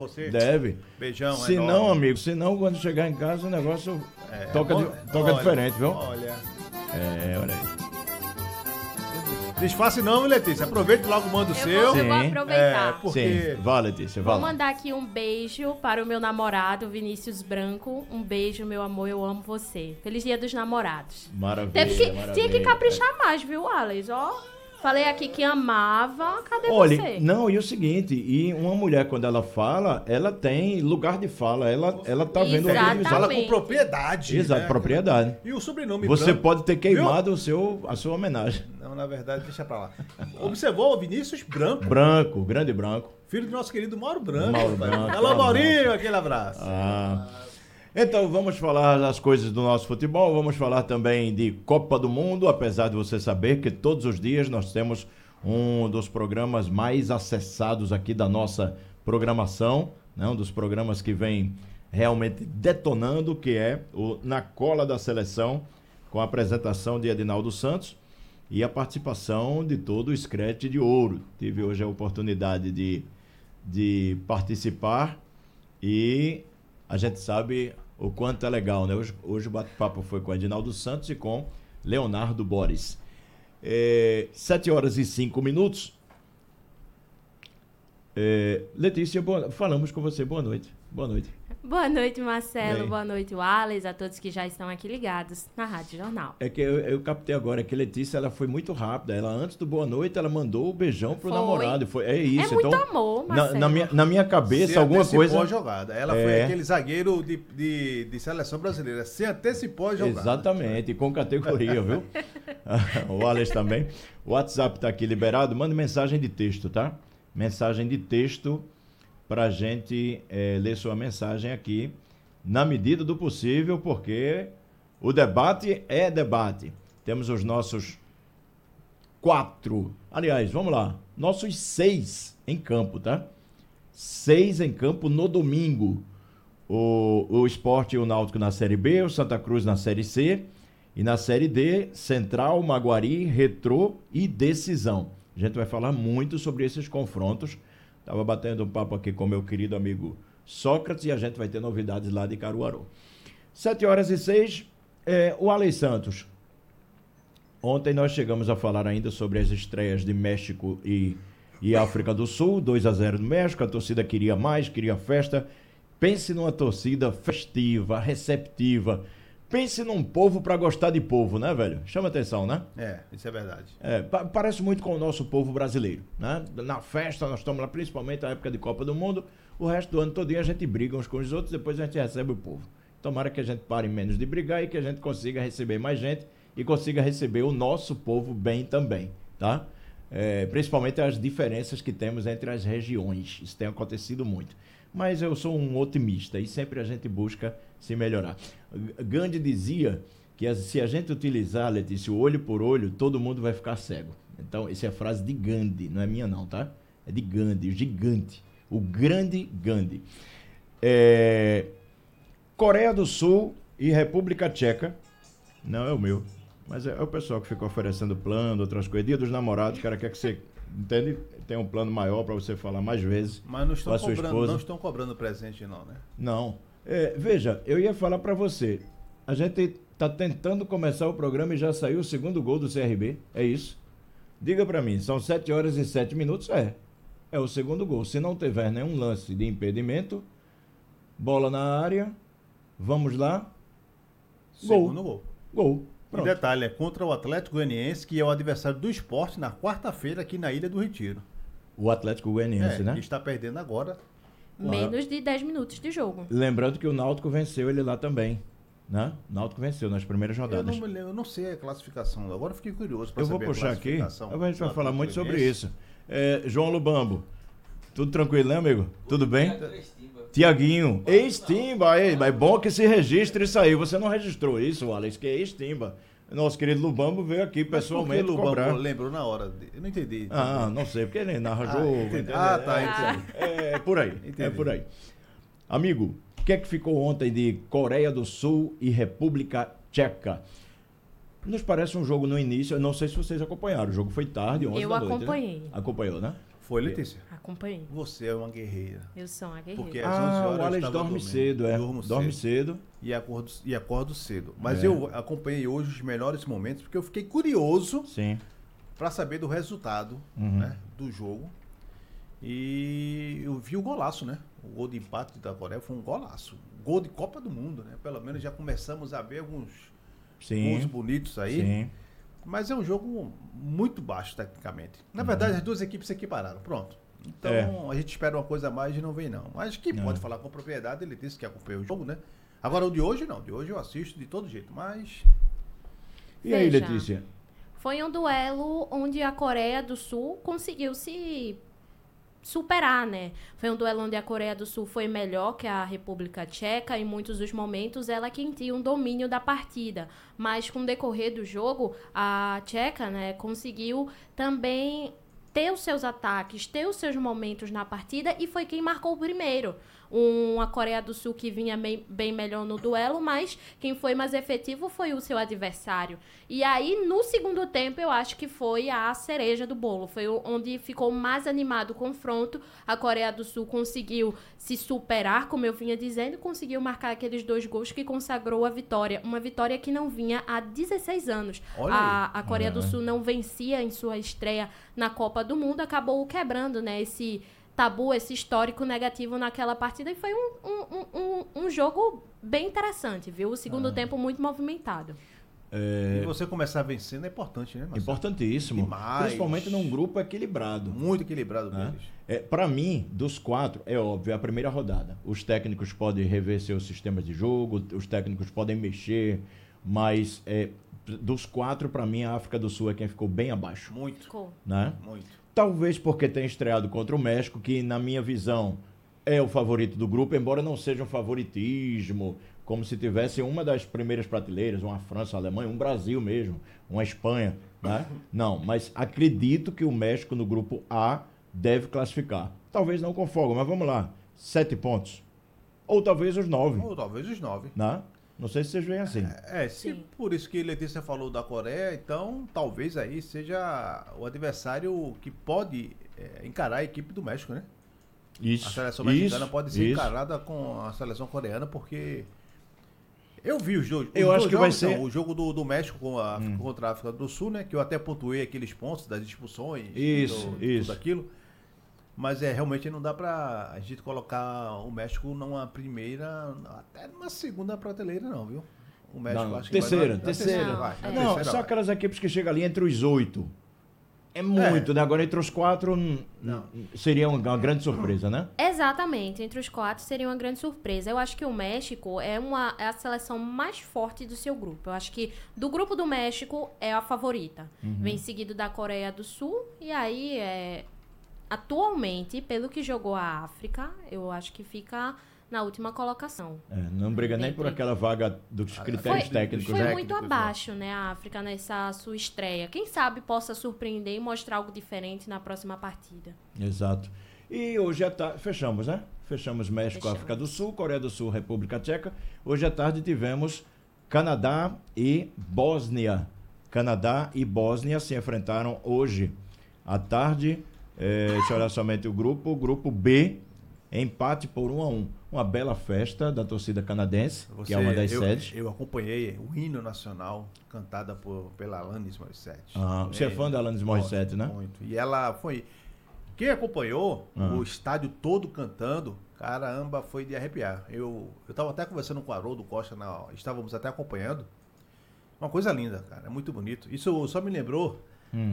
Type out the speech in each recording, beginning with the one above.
Você. Deve. Beijão, Se enorme. não, amigo, se não, quando chegar em casa o negócio toca Olha, diferente, viu? Olha. Olha aí. Desface não, Letícia. Aproveite logo, manda o seu. Eu vou Sim. aproveitar. Porque... Sim, vai, Letícia, Vou vai lá. mandar aqui um beijo para o meu namorado, Vinícius Branco. Um beijo, meu amor, eu amo você. Feliz Dia dos Namorados. Maravilha, Tinha que maravilha. caprichar mais, viu, Alex? Ó, falei aqui que amava, cadê Olha, você? não, e o seguinte, e uma mulher quando ela fala, ela tem lugar de fala, ela tá vendo a Exatamente. televisão. Fala com propriedade. Exato, né? propriedade. E o sobrenome Você Branco, pode ter queimado a sua homenagem. Não, na verdade, deixa pra lá. Observou o Vinícius Branco, Branco, grande branco. filho do nosso querido Mauro Branco. Mauro rapaz. Branco, Alô, tá Maurinho, aquele abraço. Então, vamos falar das coisas do nosso futebol, vamos falar também de Copa do Mundo, apesar de você saber que todos os dias nós temos um dos programas mais acessados aqui da nossa programação, né? Um dos programas que vem realmente detonando, que é o Na Cola da Seleção, com a apresentação de Edinaldo Santos e a participação de todo o Scratch de Ouro. Tive hoje a oportunidade de participar e a gente sabe o quanto é legal, né? Hoje o bate-papo foi com Edinaldo Santos e com Leonardo Boris. 7h05. Letícia, falamos com você. Boa noite. Boa noite. Boa noite, Marcelo. Bem. Boa noite, Alex. A todos que já estão aqui ligados na Rádio Jornal. É que eu captei agora que Letícia ela foi muito rápida. Ela, antes do boa noite, ela mandou o beijão pro Foi. namorado. É isso. É muito então, amor, na, Marcelo. na minha cabeça, Se alguma antecipou coisa. a jogada. Ela foi aquele zagueiro de seleção brasileira. Se antecipou a jogada. Exatamente, com categoria, viu? O Alex também. O WhatsApp tá aqui liberado. Manda mensagem de texto, tá? Mensagem de texto pra gente ler sua mensagem aqui, na medida do possível, porque o debate é debate. Temos os nossos 4, aliás, vamos lá, nossos 6 em campo, tá? 6 em campo no domingo. O Sport e o Náutico na Série B, o Santa Cruz na Série C, e na Série D, Central, Maguari, Retrô e Decisão. A gente vai falar muito sobre esses confrontos. Estava batendo um papo aqui com meu querido amigo Sócrates e a gente vai ter novidades lá de Caruaru. 7h06, o Alex Santos. Ontem nós chegamos a falar ainda sobre as estreias de México e África do Sul, 2-0 no México, a torcida queria mais, queria festa. Pense numa torcida festiva, receptiva. Pense num povo para gostar de povo, né, velho? Chama atenção, né? Isso é verdade. Parece muito com o nosso povo brasileiro, né? Na festa, nós estamos lá, principalmente na época de Copa do Mundo, o resto do ano todinho a gente briga uns com os outros, depois a gente recebe o povo. Tomara que a gente pare menos de brigar e que a gente consiga receber mais gente e consiga receber o nosso povo bem também, tá? Principalmente as diferenças que temos entre as regiões, isso tem acontecido muito. Mas eu sou um otimista e sempre a gente busca se melhorar. Gandhi dizia que se a gente utilizar, Letícia, o olho por olho, todo mundo vai ficar cego. Então, essa é a frase de Gandhi, não é minha não, tá? É de Gandhi, o gigante, o grande Gandhi. Coreia do Sul e República Tcheca, não é o meu, mas é o pessoal que fica oferecendo plano, outras coisas. Dia dos namorados, o cara quer que você... Entende? Tem um plano maior para você falar mais vezes. Mas não com a sua esposa. não estão cobrando presente, não, né? Não. Veja, eu ia falar para você. A gente tá tentando começar o programa e já saiu o segundo gol do CRB. É isso? Diga para mim, são 7h07. É o segundo gol. Se não tiver nenhum lance de impedimento, bola na área, vamos lá. Segundo gol. Gol. E Pronto. detalhe, é contra o Atlético Goianiense, que é o adversário do Sport na quarta-feira aqui na Ilha do Retiro. O Atlético Goianiense, né? Que está perdendo agora. Menos de 10 minutos de jogo. Lembrando que o Náutico venceu ele lá também, né? O Náutico venceu nas primeiras rodadas. Eu não sei a classificação. Agora eu fiquei curioso para Eu vou saber puxar a aqui, classificação. a gente vai do falar muito Atlético sobre Goianiense. isso. João Lubambo, tudo tranquilo, né, amigo? Tudo bem? Tiaguinho, ex-Timba, é bom que se registre isso aí. Você não registrou isso, Alex, que é ex-Timba. Nosso querido Lubambo veio aqui pessoalmente Mas por que cobrar. Lubambo lembrou na hora? Eu não entendi. Não sei, porque ele narra jogo. Entendi. entendeu? Entendi. É por aí, Entendi. é por aí. Amigo, o que é que ficou ontem de Coreia do Sul e República Tcheca? Nos parece um jogo no início, eu não sei se vocês acompanharam, o jogo foi tarde, 11 Eu da noite. acompanhei. Né? Acompanhou, né? Foi, Letícia? Acompanhei. Você é uma guerreira. Eu sou uma guerreira. Porque às 11 horas o Alex eu estava dorme dormindo. cedo, Durmo dorme cedo. E acordo cedo. Mas É. eu acompanhei hoje os melhores momentos, porque eu fiquei curioso Sim. para saber do resultado, Uhum. né, do jogo. E eu vi o golaço, né? O gol de empate da Coreia foi um golaço. Gol de Copa do Mundo, né? Pelo menos já começamos a ver alguns Sim. gols bonitos aí. Sim. Mas é um jogo muito baixo tecnicamente. Na verdade, as duas equipes se equipararam. Pronto. Então, É. a gente espera uma coisa a mais e não vem não. Mas quem pode falar com propriedade, ele disse que acompanhou o jogo, né? Agora, o de hoje não. De hoje eu assisto de todo jeito, mas... E aí, Veja. Letícia? Foi um duelo onde a Coreia do Sul conseguiu se superar, né? Foi um duelo onde a Coreia do Sul foi melhor que a República Tcheca. Em muitos dos momentos, ela quem tinha um domínio da partida. Mas com o decorrer do jogo, a Tcheca, né, conseguiu também ter os seus ataques, ter os seus momentos na partida e foi quem marcou o primeiro. A Coreia do Sul que vinha bem melhor no duelo, mas quem foi mais efetivo foi o seu adversário. E aí, no segundo tempo, eu acho que foi a cereja do bolo. Foi onde ficou mais animado o confronto. A Coreia do Sul conseguiu se superar, como eu vinha dizendo, conseguiu marcar aqueles 2 gols que consagrou a vitória. Uma vitória que não vinha há 16 anos. Olha aí. A Coreia do Sul não vencia em sua estreia na Copa do Mundo, acabou quebrando, né, esse tabu, esse histórico negativo naquela partida e foi um jogo bem interessante, viu? O segundo tempo muito movimentado. E você começar vencendo é importante, né, Marcelo? Importantíssimo. Demais. Principalmente num grupo equilibrado. Muito equilibrado Né? deles. Para mim, dos 4, é óbvio, é a primeira rodada. Os técnicos podem rever seus sistemas de jogo, os técnicos podem mexer, mas dos 4, para mim, a África do Sul é quem ficou bem abaixo. Muito, Ficou. Né? muito. Talvez porque tenha estreado contra o México, que na minha visão é o favorito do grupo, embora não seja um favoritismo, como se tivesse uma das primeiras prateleiras, uma França, uma Alemanha, um Brasil mesmo, uma Espanha, né? Não, mas acredito que o México no grupo A deve classificar. Talvez não com folga, mas vamos lá, 7 pontos. Ou talvez os 9, Ou talvez os 9. né? Não sei se vocês veem assim. Se Sim. por isso que Letícia falou da Coreia, então talvez aí seja o adversário que pode encarar a equipe do México, né? Isso. A seleção mexicana isso, pode ser isso. encarada com a seleção coreana, porque eu vi os dois. Eu acho que vai ser- O jogo do México contra a África do Sul, né? Que eu até pontuei aqueles pontos das expulsões, Isso, isso. tudo aquilo. Mas realmente não dá pra a gente colocar o México numa primeira, até numa segunda prateleira, não, viu? O México Não, acho que terceira, na terceira. vai. Na Não, terceira são vai. aquelas equipes que chegam ali entre os 8. É muito, né? Agora entre os 4 seria uma grande surpresa, né? Exatamente, entre os 4 seria uma grande surpresa. Eu acho que o México é a seleção mais forte do seu grupo. Eu acho que do grupo do México é a favorita. Vem seguido da Coreia do Sul e aí atualmente, pelo que jogou a África, eu acho que fica na última colocação. Não briga nem por aquela vaga dos critérios técnicos, Foi né? muito técnicos, abaixo, né, a África nessa sua estreia. Quem sabe possa surpreender e mostrar algo diferente na próxima partida. Exato. E hoje à tarde, fechamos, né? Fechamos México, Fechamos. África do Sul, Coreia do Sul, República Tcheca. Hoje à tarde tivemos Canadá e Bósnia. Canadá e Bósnia se enfrentaram hoje à tarde. Deixa eu olhar somente o grupo B, empate por 1-1. Uma bela festa da torcida canadense, que é uma das sedes. Eu acompanhei o hino nacional cantada pela Alanis Morissette. Você é fã da Alanis Morissette, né? Muito. E ela foi... Quem acompanhou o estádio todo cantando, caramba, foi de arrepiar. Eu tava até conversando com o Haroldo Costa, estávamos até acompanhando. Uma coisa linda, cara, é muito bonito. Isso só me lembrou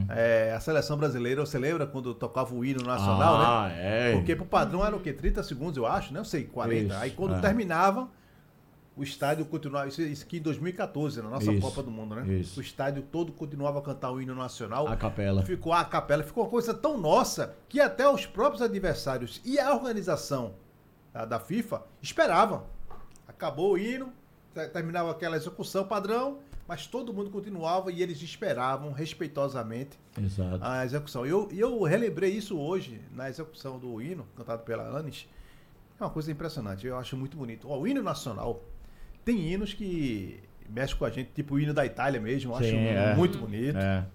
a seleção brasileira. Você lembra quando tocava o hino nacional, né? Porque pro padrão era o quê? 30 segundos, eu acho, né? Não sei, 40. Isso, Aí quando terminava, o estádio continuava... Isso aqui em 2014, na nossa Isso, Copa do Mundo, né? isso. O estádio todo continuava a cantar o hino nacional. A capela. Ficou a capela, ficou uma coisa tão nossa que até os próprios adversários e a organização da FIFA esperavam. Acabou o hino, terminava aquela execução padrão, mas todo mundo continuava e eles esperavam respeitosamente Exato. a execução. E eu relembrei isso hoje na execução do hino, cantado pela Alanis. É uma coisa impressionante, eu acho muito bonito. O hino nacional, tem hinos que mexem com a gente, tipo o hino da Itália mesmo, eu acho muito bonito.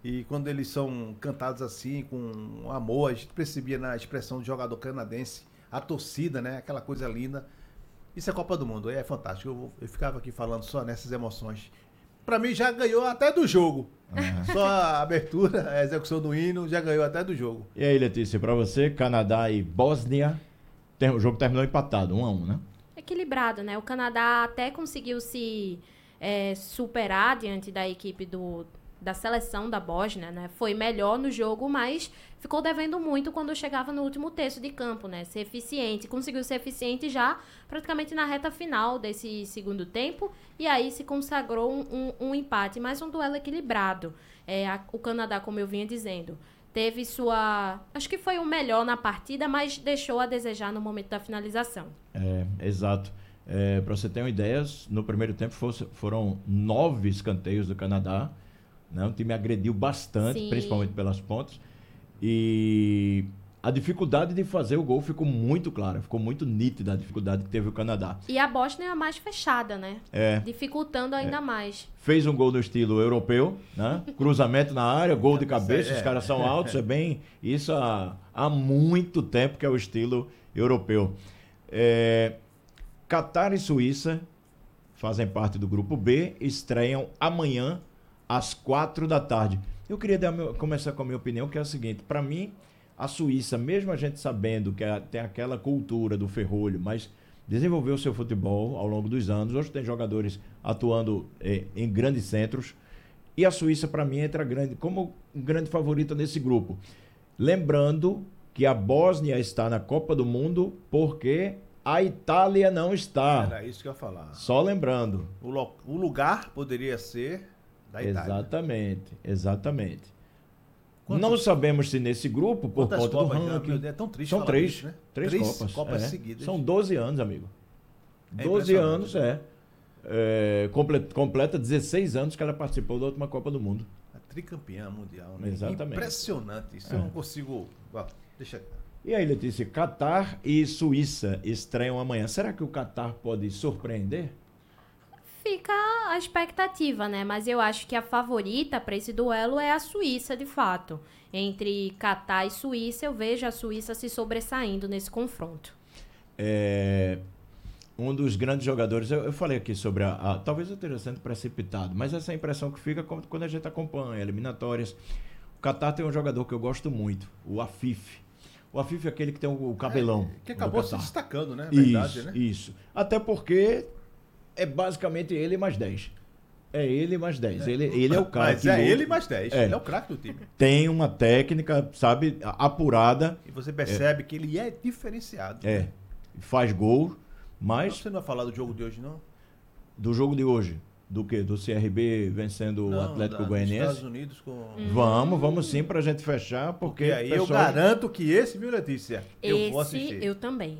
E quando eles são cantados assim, com amor, a gente percebia na expressão do jogador canadense, a torcida, né? Aquela coisa linda. Isso é Copa do Mundo, é fantástico. Eu ficava aqui falando só nessas emoções. Pra mim já ganhou até do jogo. Só a abertura, a execução do hino, já ganhou até do jogo. E aí, Letícia, pra você, Canadá e Bósnia, o jogo terminou empatado, 1-1, né? Equilibrado, né? O Canadá até conseguiu se superar diante da equipe da seleção da Bósnia, né? Foi melhor no jogo, mas ficou devendo muito quando chegava no último terço de campo, né? Ser eficiente. Conseguiu ser eficiente já praticamente na reta final desse segundo tempo e aí se consagrou um empate, mas um duelo equilibrado. O Canadá, como eu vinha dizendo, teve acho que foi o melhor na partida, mas deixou a desejar no momento da finalização. Exato. Para você ter uma ideia, no primeiro tempo foram 9 escanteios do Canadá, né? O time agrediu bastante, Sim. Principalmente pelas pontas. E a dificuldade de fazer o gol ficou muito clara, ficou muito nítida a dificuldade que teve o Canadá. E a Bósnia é a mais fechada, né? Dificultando ainda mais. Fez um gol no estilo europeu, né? Cruzamento na área, gol de cabeça, os caras são altos, isso há muito tempo que é o estilo europeu. Catar e Suíça fazem parte do grupo B, estreiam amanhã às 4 da tarde. Eu queria começar com a minha opinião, que é a seguinte: para mim, a Suíça, mesmo a gente sabendo que tem aquela cultura do ferrolho, mas desenvolveu o seu futebol ao longo dos anos. Hoje tem jogadores atuando em grandes centros. E a Suíça, para mim, entra como grande favorita nesse grupo. Lembrando que a Bósnia está na Copa do Mundo porque a Itália não está. Era isso que eu ia falar. Só lembrando. O lugar poderia ser da Itália. Exatamente. Não sabemos se nesse grupo, por conta do ranking... É tão triste São falar três, disso, né? três Copas seguidas. São 12 anos, amigo. 12 anos, completa 16 anos que ela participou da última Copa do Mundo. A tricampeã mundial, né? Exatamente. Impressionante. Isso eu não consigo... Deixa... E aí, Letícia, Catar e Suíça estreiam amanhã. Será que o Catar pode surpreender? Fica a expectativa, né? Mas eu acho que a favorita para esse duelo é a Suíça, de fato. Entre Catar e Suíça, eu vejo a Suíça se sobressaindo nesse confronto. Um dos grandes jogadores, eu falei aqui sobre talvez eu esteja sendo precipitado, mas essa é a impressão que fica quando a gente acompanha eliminatórias. O Catar tem um jogador que eu gosto muito, o Afif. O Afif é aquele que tem o cabelão. Que acabou se destacando, né? Verdade, né? Isso. Até porque é basicamente ele mais 10. É ele mais 10. Ele é o cara. Mas ele mais 10. Ele é o craque do time. Tem uma técnica, sabe, apurada. E você percebe que ele é diferenciado. Né? Faz gol, mas... Você não vai falar do jogo de hoje, não? Do jogo de hoje? Do quê? Do CRB vencendo o Atlético Goianiense? Estados Unidos com... Vamos sim pra gente fechar, porque aí eu garanto que esse, viu, Letícia? Eu vou assistir. Eu também.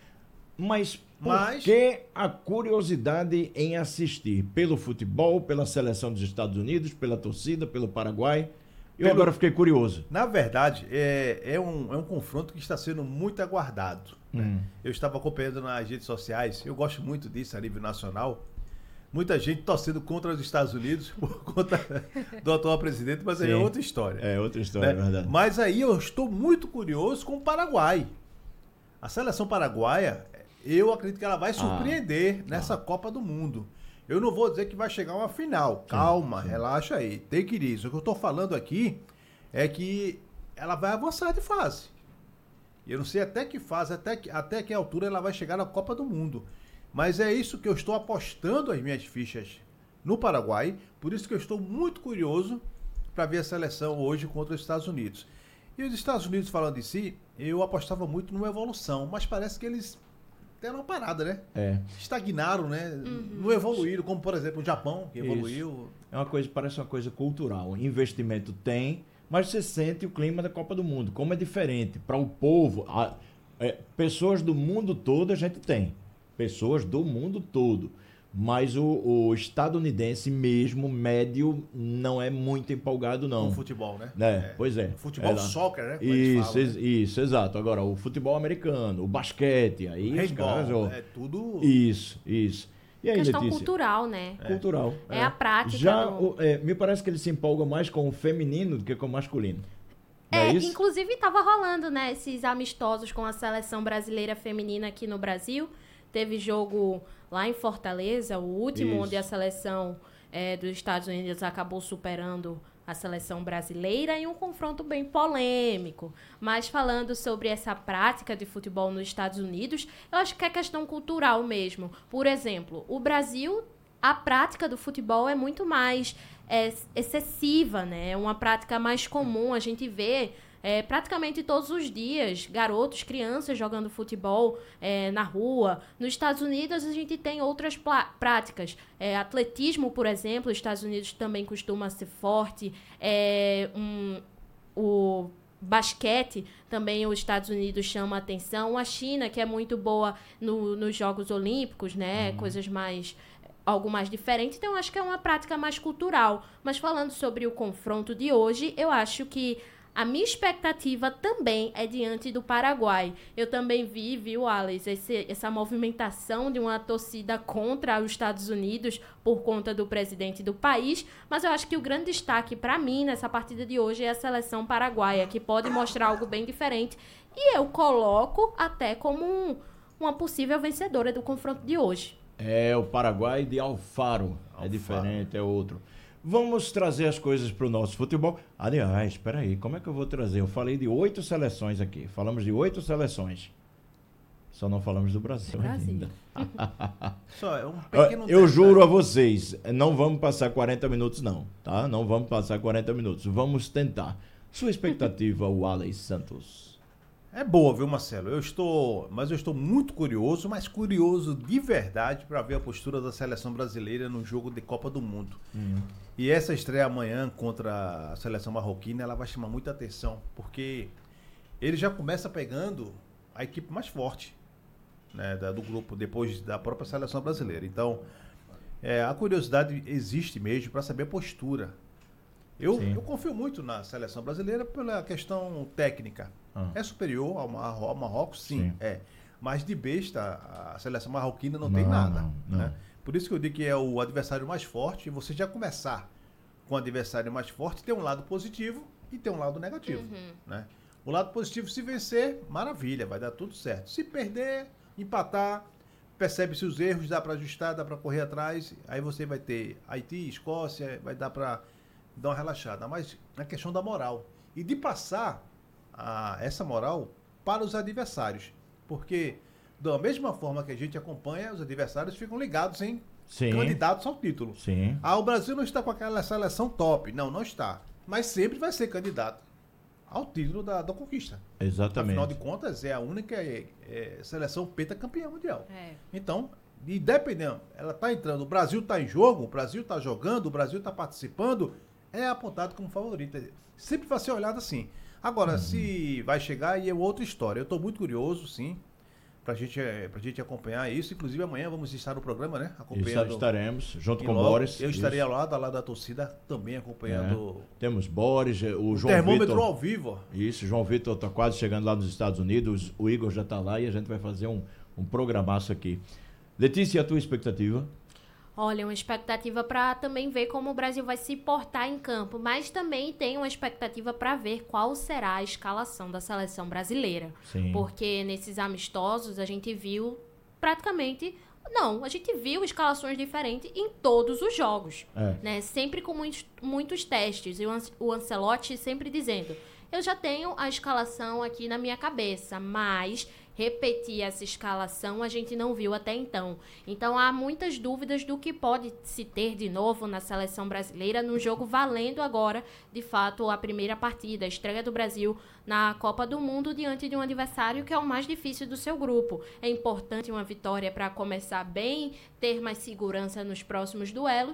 Mas por que a curiosidade em assistir? Pelo futebol, pela seleção dos Estados Unidos, pela torcida, pelo Paraguai? Agora fiquei curioso. Na verdade, é um confronto que está sendo muito aguardado. Né? Eu estava acompanhando nas redes sociais, eu gosto muito disso a nível nacional. Muita gente torcendo contra os Estados Unidos por conta do atual presidente, mas aí é outra história. É outra história, né? É verdade. Mas aí eu estou muito curioso com o Paraguai. A seleção paraguaia, eu acredito que ela vai surpreender nessa Copa do Mundo. Eu não vou dizer que vai chegar a uma final. Calma, relaxa aí. Tem que ir. O que eu estou falando aqui é que ela vai avançar de fase. Eu não sei até que fase, até que altura ela vai chegar na Copa do Mundo. Mas é isso que eu estou apostando as minhas fichas no Paraguai. Por isso que eu estou muito curioso para ver a seleção hoje contra os Estados Unidos. E os Estados Unidos, falando de si, eu apostava muito numa evolução. Mas parece que eles deram uma parada, né? Estagnaram, né? Não evoluíram, como por exemplo o Japão, que evoluiu. Parece uma coisa cultural. Investimento tem, mas você sente o clima da Copa do Mundo. Como é diferente para o povo. Pessoas do mundo todo a gente tem. Pessoas do mundo todo. Mas o estadunidense mesmo, médio, não é muito empolgado, não. Com futebol, né? Pois é. Futebol, soccer, né? Isso, exato. Agora, o futebol americano, o basquete, aí handball, os caras... tudo... Isso. E aí, Questão Letícia? cultural, né? Cultural. É a prática Já do- me parece que ele se empolga mais com o feminino do que com o masculino. Não é isso? Inclusive tava rolando, né, esses amistosos com a seleção brasileira feminina aqui no Brasil. Teve jogo lá em Fortaleza, o último, Isso. onde a seleção dos Estados Unidos acabou superando a seleção brasileira em um confronto bem polêmico. Mas falando sobre essa prática de futebol nos Estados Unidos, eu acho que é questão cultural mesmo. Por exemplo, o Brasil, a prática do futebol é muito mais excessiva, né? É uma prática mais comum. A gente vê praticamente todos os dias garotos, crianças jogando futebol na rua. Nos Estados Unidos, a gente tem outras práticas. Atletismo, por exemplo, os Estados Unidos também costuma ser forte. O basquete também os Estados Unidos chama a atenção. A China, que é muito boa nos Jogos Olímpicos, né? Coisas mais... algo mais diferente, então eu acho que é uma prática mais cultural. Mas falando sobre o confronto de hoje, eu acho que a minha expectativa também é diante do Paraguai. Eu também vi, viu, Alex, essa movimentação de uma torcida contra os Estados Unidos por conta do presidente do país, mas eu acho que o grande destaque para mim nessa partida de hoje é a seleção paraguaia, que pode mostrar algo bem diferente, e eu coloco até como uma possível vencedora do confronto de hoje. É o Paraguai de Alfaro. É diferente, é outro. Vamos trazer as coisas para o nosso futebol. Aliás, espera aí, como é que eu vou trazer? Eu falei de 8 seleções aqui. Falamos de 8 seleções. Só não falamos do Brasil ainda. Só é um pequeno Eu detalhe. juro a vocês, não vamos passar 40 minutos não, tá? Não vamos passar 40 minutos. Vamos tentar. Sua expectativa, Wallace Santos? É boa, viu, Marcelo? Eu estou muito curioso, mas curioso de verdade para ver a postura da seleção brasileira no jogo de Copa do Mundo. E essa estreia amanhã contra a seleção marroquina, ela vai chamar muita atenção, porque ele já começa pegando a equipe mais forte, né, do grupo, depois da própria seleção brasileira. Então, a curiosidade existe mesmo para saber a postura. Eu confio muito na seleção brasileira pela questão técnica. É superior ao Marrocos, sim, é. Mas de besta, a seleção marroquina não tem nada. Não. Né? Por isso que eu digo que é o adversário mais forte. E você já começar com o adversário mais forte, tem um lado positivo e tem um lado negativo. Né? O lado positivo, se vencer, maravilha, vai dar tudo certo. Se perder, empatar, percebe-se os erros, dá para ajustar, dá para correr atrás. Aí você vai ter Haiti, Escócia, vai dar para dar uma relaxada. Mas é questão da moral. E de passar essa moral para os adversários. Porque, da mesma forma que a gente acompanha, os adversários ficam ligados em candidatos ao título. Sim. O Brasil não está com aquela seleção top. Não está. Mas sempre vai ser candidato ao título da conquista. Exatamente. Afinal de contas, é a única seleção pentacampeã mundial. É. Então, independente, ela está entrando, o Brasil está em jogo, o Brasil está jogando, o Brasil está participando, é apontado como favorito. Sempre vai ser olhado assim. Agora, se vai chegar, aí é outra história. Eu estou muito curioso, sim, pra gente acompanhar isso. Inclusive, amanhã vamos estar no programa, né? Acompanhando. Estaremos, junto E com o logo Boris. Eu estarei ao lado da torcida também acompanhando. Temos Boris, o João Termômetro Vitor. ao vivo. Isso, João Vitor está quase chegando lá nos Estados Unidos. O Igor já está lá e a gente vai fazer um programaço aqui. Letícia, a tua expectativa? Olha, uma expectativa para também ver como o Brasil vai se portar em campo, mas também tem uma expectativa para ver qual será a escalação da seleção brasileira. Sim. Porque nesses amistosos a gente viu praticamente... Não, a gente viu escalações diferentes em todos os jogos, né? Sempre com muitos testes. E o Ancelotti sempre dizendo, eu já tenho a escalação aqui na minha cabeça, mas... repetir essa escalação a gente não viu até então. Então há muitas dúvidas do que pode se ter de novo na seleção brasileira no jogo valendo agora, de fato, a primeira partida, a estreia do Brasil na Copa do Mundo diante de um adversário que é o mais difícil do seu grupo. É importante uma vitória para começar bem, ter mais segurança nos próximos duelos,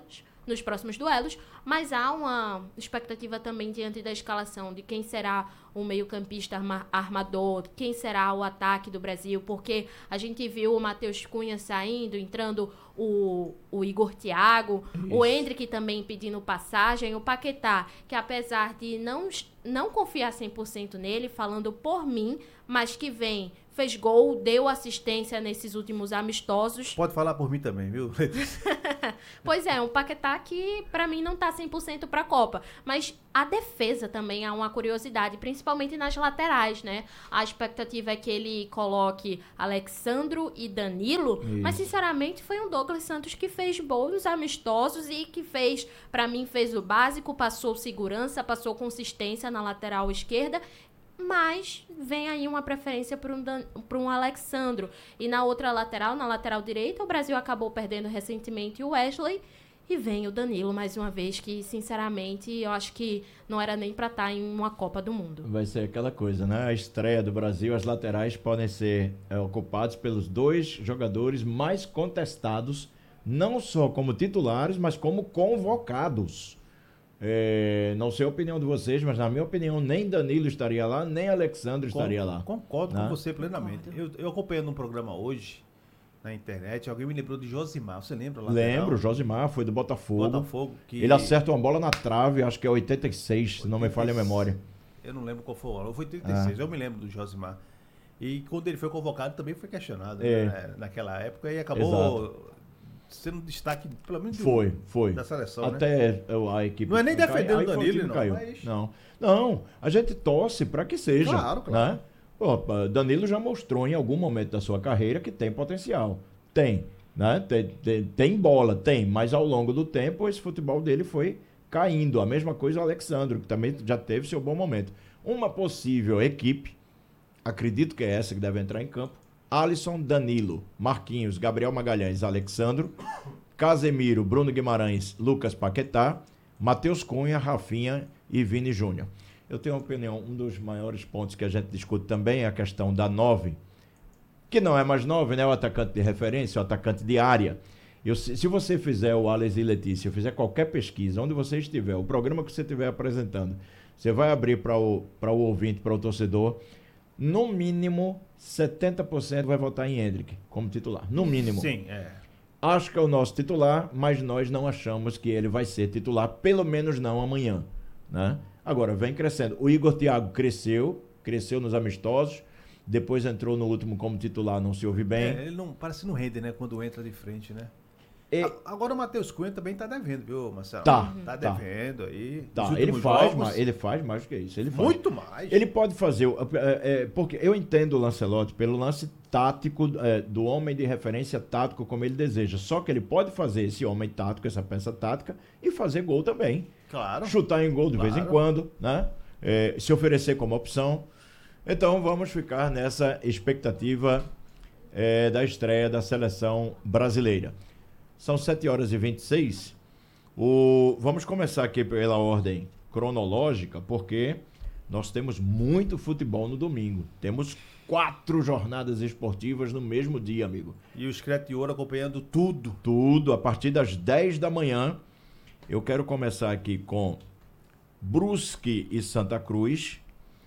nos próximos duelos, mas há uma expectativa também diante da escalação de quem será o meio-campista armador, quem será o ataque do Brasil, porque a gente viu o Matheus Cunha saindo, entrando o Igor Thiago, o Endrick também pedindo passagem, o Paquetá, que apesar de não confiar 100% nele, falando por mim, mas que fez gol, deu assistência nesses últimos amistosos. Pode falar por mim também, viu? Pois é, um Paquetá que pra mim não tá 100% pra Copa, mas a defesa também é uma curiosidade, principalmente nas laterais, né? A expectativa é que ele coloque Alexandro e Danilo, mas sinceramente foi um Douglas Santos que fez bons amistosos e que pra mim fez o básico, passou segurança, passou consistência na lateral esquerda, mas vem aí uma preferência para um Alexandro. E na outra lateral, na lateral direita, o Brasil acabou perdendo recentemente o Wesley. E vem o Danilo, mais uma vez, que, sinceramente, eu acho que não era nem para estar em uma Copa do Mundo. Vai ser aquela coisa, né? A estreia do Brasil, as laterais podem ser ocupadas pelos 2 jogadores mais contestados, não só como titulares, mas como convocados. Não sei a opinião de vocês, mas na minha opinião nem Danilo estaria lá, nem Alexandre estaria lá. Concordo com você plenamente. Eu acompanhando um programa hoje na internet, alguém me lembrou de Josimar, você lembra lá? Lembro, Josimar foi do Botafogo. Que ele acerta uma bola na trave, acho que é 86, se não me falha a memória. Eu não lembro qual foi o ano, foi 86, eu me lembro do Josimar. E quando ele foi convocado também foi questionado, né, naquela época, e acabou sendo destaque, pelo menos foi da seleção, até né? A equipe não é nem defendendo o Danilo, não caiu. Não, a gente torce para que seja. Claro. Né? Pô, Danilo já mostrou em algum momento da sua carreira que tem potencial. Tem, né? Tem bola, mas ao longo do tempo esse futebol dele foi caindo. A mesma coisa o Alexandre, que também já teve seu bom momento. Uma possível equipe, acredito que é essa que deve entrar em campo: Alisson, Danilo, Marquinhos, Gabriel Magalhães, Alexandro, Casemiro, Bruno Guimarães, Lucas Paquetá, Matheus Cunha, Rafinha e Vini Júnior. Eu tenho uma opinião, um dos maiores pontos que a gente discute também é a questão da 9, que não é mais 9, né? O atacante de referência, o atacante de área. Se você fizer o Alex e Letícia, fizer qualquer pesquisa, onde você estiver, o programa que você estiver apresentando, você vai abrir para o ouvinte, para o torcedor, no mínimo 70% vai votar em Endrick como titular. No mínimo. Sim, Acho que é o nosso titular, mas nós não achamos que ele vai ser titular, pelo menos não amanhã, né? Agora, vem crescendo. O Igor Thiago cresceu nos amistosos, depois entrou no último como titular, não se ouve bem. Ele parece que não rende, né, quando entra de frente, né? Agora o Matheus Cunha também tá devendo, viu, Marcelo? Tá devendo aí. Ele faz mais do que isso. Ele faz. Muito mais. Ele pode fazer, porque eu entendo o Lancelotti pelo lance tático, do homem de referência tático como ele deseja. Só que ele pode fazer esse homem tático, essa peça tática, e fazer gol também. Claro. Chutar em gol de vez em quando, né? Se oferecer como opção. Então vamos ficar nessa expectativa da estreia da seleção brasileira. São 7h26. Vamos começar aqui pela ordem cronológica, porque nós temos muito futebol no domingo. Temos 4 jornadas esportivas no mesmo dia, amigo. E o Screte de Ouro acompanhando tudo. Tudo, a partir das 10 da manhã. Eu quero começar aqui com Brusque e Santa Cruz.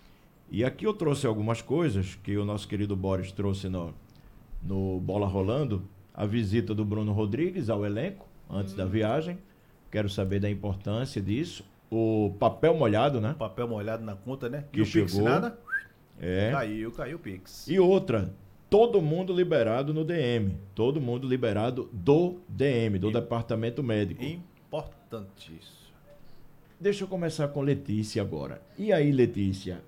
E aqui eu trouxe algumas coisas que o nosso querido Boris trouxe no Bola Rolando. A visita do Bruno Rodrigues ao elenco, antes da viagem. Quero saber da importância disso. O papel molhado, né? Papel molhado na conta, né? Que o Pix chegou. nada? Caiu o Pix. E outra, todo mundo liberado no DM. Todo mundo liberado do DM, do Departamento Médico. Importante isso. Deixa eu começar com Letícia agora. E aí, Letícia,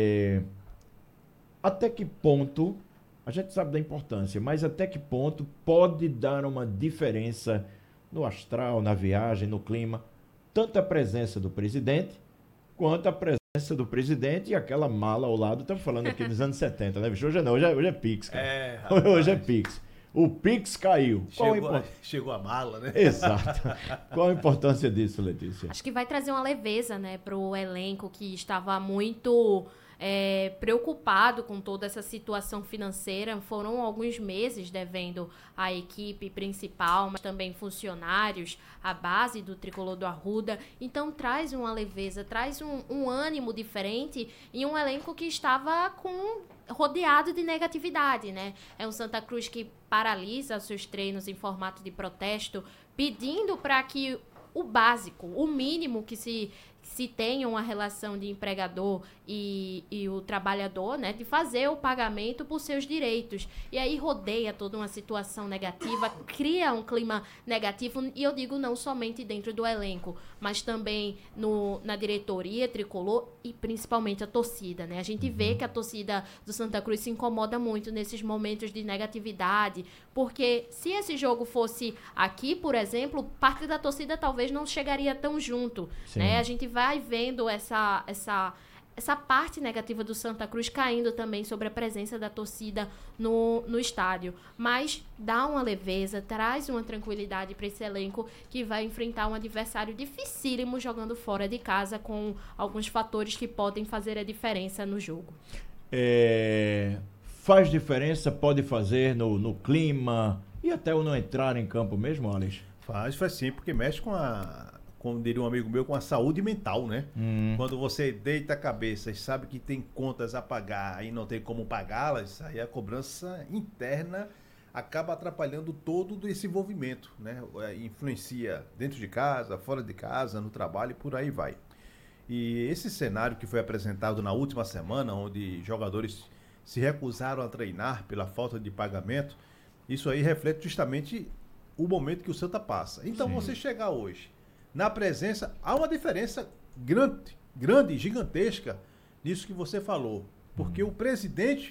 até que ponto... A gente sabe da importância, mas até que ponto pode dar uma diferença no astral, na viagem, no clima, tanto a presença do presidente, quanto a presença do presidente e aquela mala ao lado. Estamos falando aqui dos anos 70, né, bicho? Hoje é Pix, cara. Hoje é Pix. O Pix caiu. Chegou a mala, né? Exato. Qual a importância disso, Letícia? Acho que vai trazer uma leveza, né, pro elenco que estava muito preocupado com toda essa situação financeira. Foram alguns meses devendo a equipe principal, mas também funcionários, a base do Tricolor do Arruda. Então traz uma leveza, traz um ânimo diferente em um elenco que estava rodeado de negatividade, né? É um Santa Cruz que paralisa seus treinos em formato de protesto, pedindo para que o básico, o mínimo que se tenha uma relação de empregador e o trabalhador, né, de fazer o pagamento por seus direitos. E aí rodeia toda uma situação negativa, cria um clima negativo, e eu digo não somente dentro do elenco, mas também na diretoria tricolor e principalmente a torcida, né? A gente vê que a torcida do Santa Cruz se incomoda muito nesses momentos de negatividade, porque se esse jogo fosse aqui, por exemplo, parte da torcida talvez não chegaria tão junto, né? A gente vai vendo essa parte negativa do Santa Cruz caindo também sobre a presença da torcida no estádio. Mas dá uma leveza, traz uma tranquilidade para esse elenco que vai enfrentar um adversário dificílimo jogando fora de casa, com alguns fatores que podem fazer a diferença no jogo. Faz diferença, pode fazer no clima e até o não entrar em campo mesmo, Alex? Faz sim, porque mexe como diria um amigo meu, com a saúde mental, né? Quando você deita a cabeça e sabe que tem contas a pagar e não tem como pagá-las, aí a cobrança interna acaba atrapalhando todo esse envolvimento, né? Influencia dentro de casa, fora de casa, no trabalho e por aí vai. E esse cenário que foi apresentado na última semana, onde jogadores se recusaram a treinar pela falta de pagamento, isso aí reflete justamente o momento que o Santa passa. Então, você chegar hoje na presença, há uma diferença grande, gigantesca nisso que você falou. Porque o presidente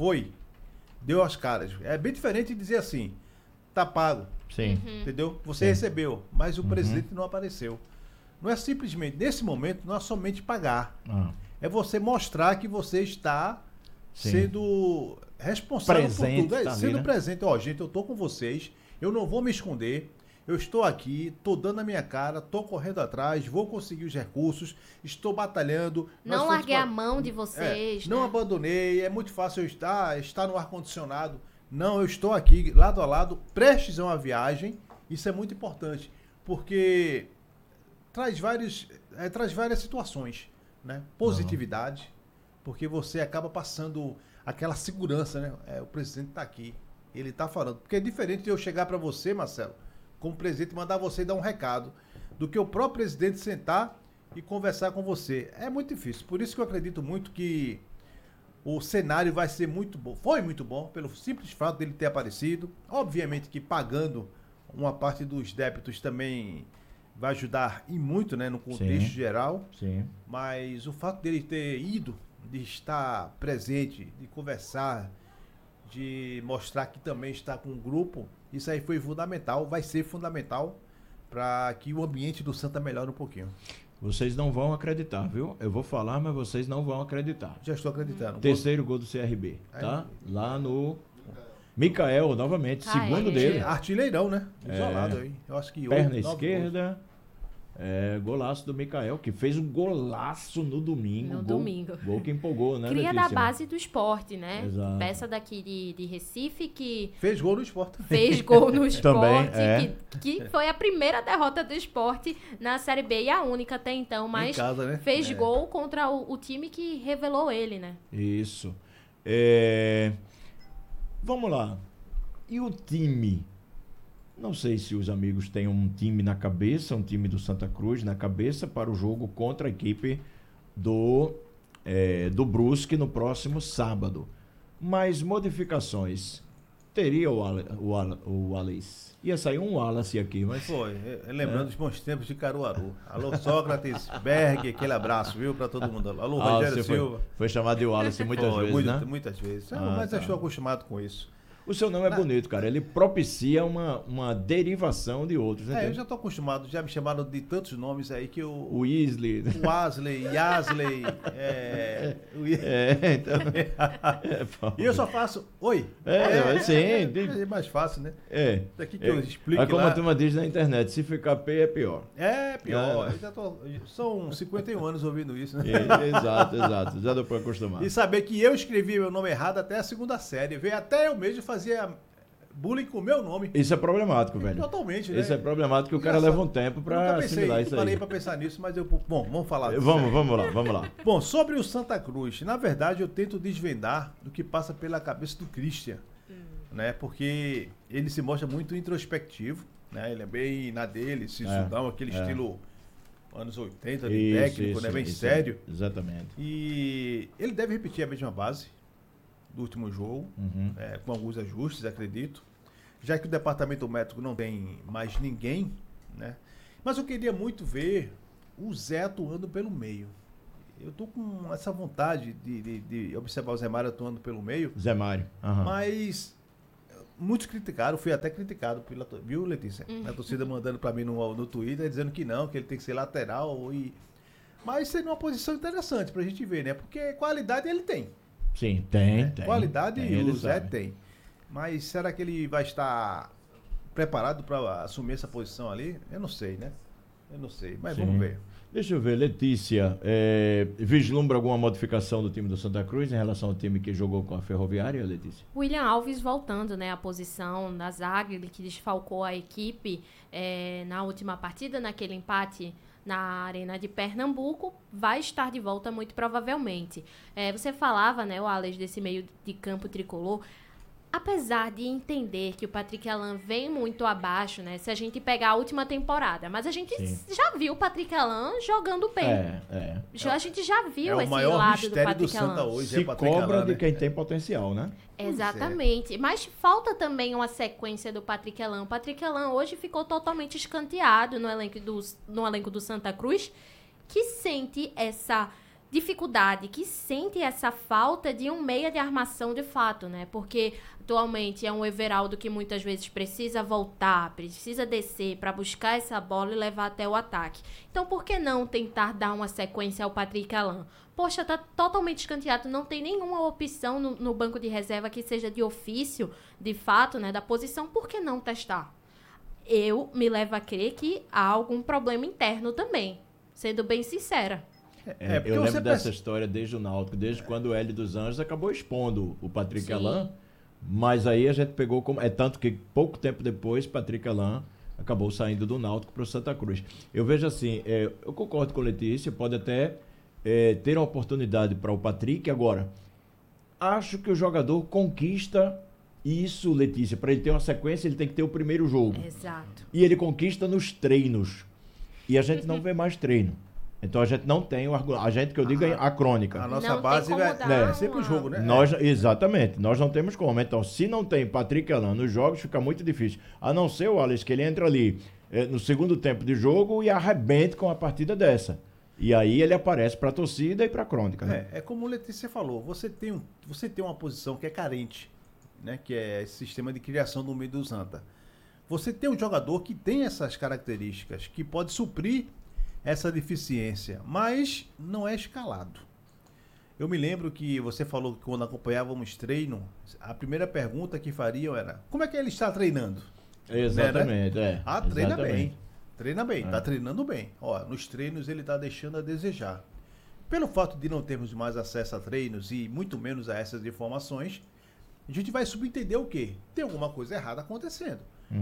deu as caras. É bem diferente de dizer assim, tá pago. Sim. Entendeu? Você recebeu, mas o presidente não apareceu. Não é simplesmente, nesse momento, não é somente pagar. É você mostrar que você está sendo responsável presente, por tudo. tá Sendo ali, né? presente. Ó, gente, eu tô com vocês, eu não vou me esconder. Eu estou aqui, estou dando a minha cara, estou correndo atrás, vou conseguir os recursos, estou batalhando. Não larguei a mão de vocês. Não abandonei, é muito fácil eu estar no ar-condicionado. Não, eu estou aqui, lado a lado, prestes a uma viagem. Isso é muito importante, porque traz várias situações, né? Positividade, porque você acaba passando aquela segurança, né? O presidente está aqui, ele está falando. Porque é diferente de eu chegar para você, Marcelo, como presidente, mandar você dar um recado, do que o próprio presidente sentar e conversar com você. É muito difícil. Por isso que eu acredito muito que o cenário vai ser muito bom. Foi muito bom, pelo simples fato dele ter aparecido. Obviamente que pagando uma parte dos débitos também vai ajudar e muito, né, no contexto geral. Sim. Mas o fato dele ter ido, de estar presente, de conversar, de mostrar que também está com um grupo, isso aí foi fundamental, vai ser fundamental para que o ambiente do Santa melhore um pouquinho. Vocês não vão acreditar, viu? Eu vou falar, mas vocês não vão acreditar. Já estou acreditando. Terceiro gol do CRB, tá? Lá no Mikael, novamente, segundo dele. Artilheirão, né? Isolado aí. Eu acho que perna esquerda. Golaço do Mikael, que fez um golaço no domingo. Gol que empolgou, né? Cria da base do esporte, né? Exato. Peça daqui de Recife que... Fez gol no esporte. Fez gol no esporte. Também, que foi a primeira derrota do esporte na Série B e a única até então. Mas em casa, né? Fez gol contra o time que revelou ele, né? Isso. Vamos lá. E o time? Não sei se os amigos têm um time na cabeça, um time do Santa Cruz na cabeça para o jogo contra a equipe do Brusque no próximo sábado. Mas modificações. Teria o Wallace. Ia sair um Wallace aqui, mas... Foi, lembrando dos bons tempos de Caruaru. Alô, Sócrates, Berg, aquele abraço, viu, para todo mundo. Alô, Rogério Silva. Foi chamado de Wallace muitas vezes, né? Muitas vezes. Mas eu estou acostumado com isso. O seu nome é bonito, cara. Ele propicia uma derivação de outros. Eu já estou acostumado, já me chamaram de tantos nomes aí que O Weasley. O Wesley, Yasley, Então... E eu só faço, oi. Sim. É mais fácil, né? Daqui que eu explico como lá. a turma diz na internet, se ficar P é pior. É pior. São 51 anos ouvindo isso, né? Exato. Já deu para acostumar. E saber que eu escrevi meu nome errado até a segunda série. Veio até eu mesmo fazia bullying com o meu nome. Isso é problemático, velho. Totalmente, né? Isso é problemático que o cara leva um tempo para assimilar isso aí. Eu parei para pensar nisso, mas bom, vamos falar disso. Vamos lá. Bom, sobre o Santa Cruz, na verdade eu tento desvendar do que passa pela cabeça do Christian, né? Porque ele se mostra muito introspectivo, né? Ele é bem na dele, sisudão, aquele estilo anos 80 de técnico, né? Bem sério. Exatamente. E ele deve repetir a mesma base do último jogo, com alguns ajustes, acredito. Já que o departamento médico não tem mais ninguém, né? Mas eu queria muito ver o Zé atuando pelo meio. Eu tô com essa vontade de observar o Zé Mário atuando pelo meio. Zé Mário. Mas muitos criticaram, fui até criticado pela... Viu, Letícia? A torcida mandando pra mim no Twitter, dizendo que não, que ele tem que ser lateral. Mas seria uma posição interessante pra gente ver, né? Porque qualidade ele tem. Sim, tem. Qualidade o Zé tem. Mas será que ele vai estar preparado para assumir essa posição ali? Eu não sei, né? Mas vamos ver. Deixa eu ver, Letícia, vislumbra alguma modificação do time do Santa Cruz em relação ao time que jogou com a Ferroviária, Letícia? William Alves voltando, né, à posição na zaga, ele que desfalcou a equipe na última partida, naquele empate na Arena de Pernambuco, vai estar de volta muito provavelmente. Você falava, né, Wallace, desse meio de campo tricolor. Apesar de entender que o Patrick Alain vem muito abaixo, né? Se a gente pegar a última temporada. Mas a gente já viu o Patrick Alain jogando bem. A gente já viu esse lado do Patrick Alain. Hoje se cobra Alain, de quem tem potencial, né? Exatamente. Mas falta também uma sequência do Patrick Alain. O Patrick Alain hoje ficou totalmente escanteado no elenco do Santa Cruz, que sente essa dificuldade, que sente essa falta de um meia de armação de fato, né? Porque atualmente é um Everaldo que muitas vezes precisa voltar, precisa descer para buscar essa bola e levar até o ataque. Então, por que não tentar dar uma sequência ao Patrick Alain? Poxa, tá totalmente escanteado, não tem nenhuma opção no banco de reserva que seja de ofício, de fato, né, da posição. Por que não testar? Eu me levo a crer que há algum problema interno também, sendo bem sincera. Eu lembro dessa história desde o Náutico, desde quando o Hélio dos Anjos acabou expondo o Patrick Alain, mas aí a gente pegou como... tanto que pouco tempo depois, Patrick Alain acabou saindo do Náutico para o Santa Cruz. Eu vejo assim, eu concordo com o Letícia, pode até ter uma oportunidade para o Patrick. Agora, acho que o jogador conquista isso, Letícia, para ele ter uma sequência, ele tem que ter o primeiro jogo. Exato. E ele conquista nos treinos. E a gente não vê mais treino. Então a gente não tem a gente que eu digo é a crônica. A nossa base é sempre o jogo, né? Exatamente, nós não temos como. Então, se não tem Patrick Alain nos jogos, fica muito difícil. A não ser o Alex, que ele entra ali no segundo tempo de jogo e arrebente com a partida dessa. E aí ele aparece para a torcida e para a crônica. Né? É como o Letícia falou, você tem uma posição que é carente, né? Que é esse sistema de criação no meio do Santa. Você tem um jogador que tem essas características, que pode suprir essa deficiência, mas não é escalado. Eu me lembro que você falou que quando acompanhávamos treino, a primeira pergunta que fariam era: como é que ele está treinando? Exatamente, né? Treina bem. Treina bem, tá treinando bem. Nos treinos ele tá deixando a desejar. Pelo fato de não termos mais acesso a treinos e muito menos a essas informações, a gente vai subentender o quê? Tem alguma coisa errada acontecendo.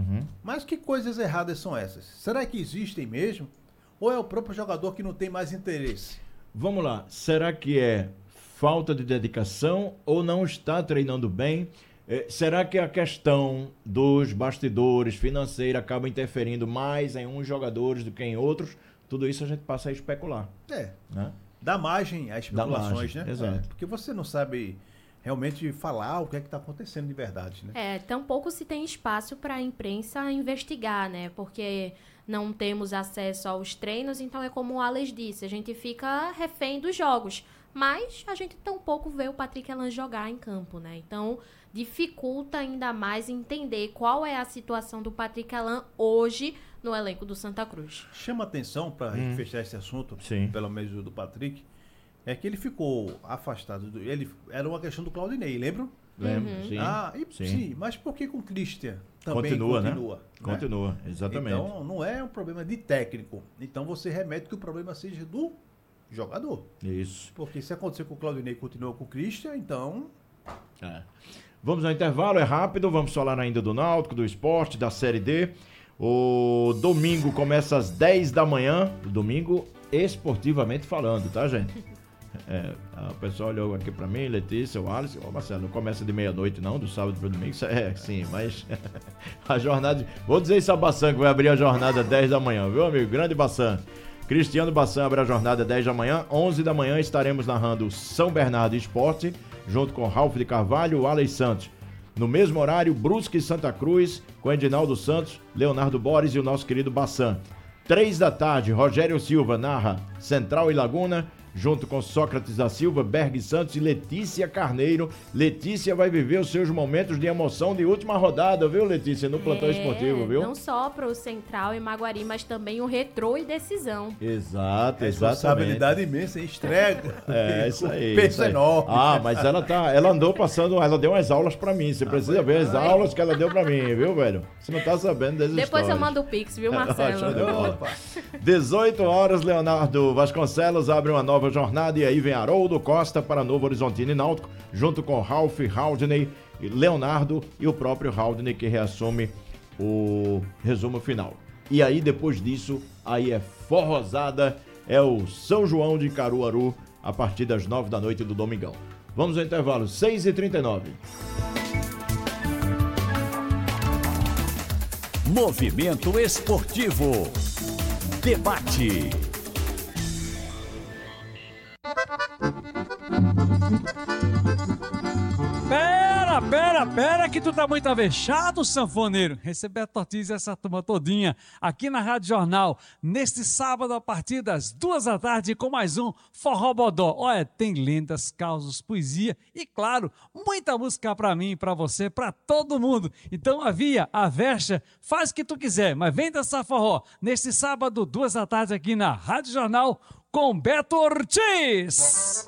Mas que coisas erradas são essas? Será que existem mesmo? Ou é o próprio jogador que não tem mais interesse? Vamos lá. Será que é falta de dedicação ou não está treinando bem? Será que a questão dos bastidores financeiros acaba interferindo mais em uns jogadores do que em outros? Tudo isso a gente passa a especular. Né? Dá margem a especulações, né? Exato. Porque você não sabe realmente falar o que é que está acontecendo de verdade, né? Tampouco se tem espaço para a imprensa investigar, né? Porque não temos acesso aos treinos, então é como o Alex disse, a gente fica refém dos jogos. Mas a gente tampouco vê o Patrick Elan jogar em campo, né? Então, dificulta ainda mais entender qual é a situação do Patrick Elan hoje no elenco do Santa Cruz. Chama atenção, para fechar esse assunto, pelo menos do Patrick, é que ele ficou afastado. Era uma questão do Claudinei, lembram? Lembro, sim. Sim, mas por que com o Christian também continua, né? Continua, exatamente. Então, não é um problema de técnico. Então, você remete que o problema seja do jogador. Isso. Porque se acontecer com o Claudinei e continua com o Christian, então... Vamos ao intervalo, é rápido, vamos falar ainda do Náutico, do Sport, da Série D. O domingo começa às 10 da manhã, domingo esportivamente falando, tá, gente? O pessoal olhou aqui pra mim, Letícia, o Alisson, Marcelo, não começa de meia-noite não, do sábado pro domingo, sim, mas a jornada, vou dizer isso a Bassan, que vai abrir a jornada às 10 da manhã, viu, amigo? Grande Bassan. Cristiano Bassan abre a jornada às 10 da manhã, 11 da manhã estaremos narrando São Bernardo Esporte, junto com Ralf de Carvalho e o Alex Santos. No mesmo horário, Brusque e Santa Cruz, com Edinaldo Santos, Leonardo Borges e o nosso querido Bassan. 3 da tarde, Rogério Silva narra Central e Laguna, junto com Sócrates da Silva, Berg Santos e Letícia Carneiro. Letícia vai viver os seus momentos de emoção de última rodada, viu, Letícia? No plantão esportivo, viu? Não só para o Central e Maguari, mas também o Retrô e Decisão. Exato, exatamente. Responsabilidade imensa, entrega. Isso aí. Peso enorme. Mas ela andou passando, ela deu umas aulas pra mim. Você precisa ver as aulas que ela deu pra mim, viu, velho? Você não tá sabendo das histórias. Depois eu mando o Pix, viu, Marcelo? 18 horas, Leonardo Vasconcelos abre uma nova jornada e aí vem Haroldo Costa para Novo Horizontino e Náutico, junto com Ralf, Haldney, Leonardo e o próprio Haldney, que reassume o resumo final. E aí, depois disso, aí é forrosada, é o São João de Caruaru, a partir das 9 da noite do domingão. Vamos ao intervalo, 6h39. Movimento Esportivo. Debate. Pera que tu tá muito avexado, sanfoneiro. Receber Ortiz e essa turma todinha aqui na Rádio Jornal, neste sábado a partir das 2 da tarde com mais um Forró Bodó. Olha, tem lendas, causos, poesia e, claro, muita música pra mim, pra você, pra todo mundo. Então avia, avexa, faz o que tu quiser, mas vem dançar forró neste sábado, 2 da tarde aqui na Rádio Jornal com Beto Ortiz.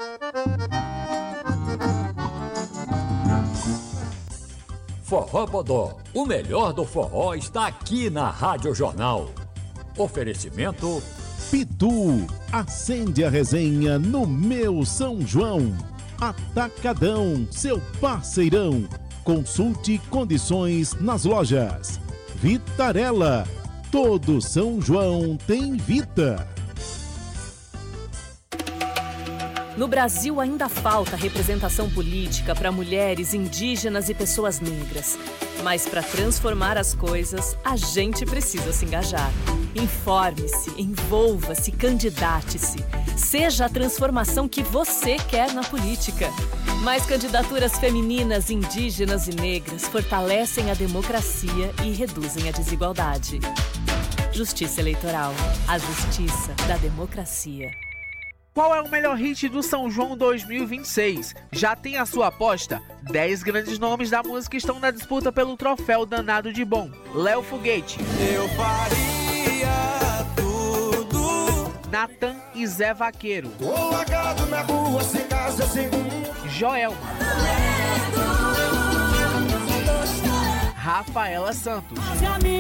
Forró Bodó, o melhor do forró está aqui na Rádio Jornal. Oferecimento Pitu, acende a resenha no meu São João. Atacadão, seu parceirão. Consulte condições nas lojas. Vitarella, todo São João tem Vita. No Brasil ainda falta representação política para mulheres, indígenas e pessoas negras. Mas para transformar as coisas, a gente precisa se engajar. Informe-se, envolva-se, candidate-se. Seja a transformação que você quer na política. Mais candidaturas femininas, indígenas e negras fortalecem a democracia e reduzem a desigualdade. Justiça Eleitoral. A justiça da democracia. Qual é o melhor hit do São João 2026? Já tem a sua aposta? 10 grandes nomes da música estão na disputa pelo troféu Danado de Bom. Léo Foguete, eu faria tudo, Natan e Zé Vaqueiro, o lagado na rua, se casa segundo, Joelma, Rafaela Santos,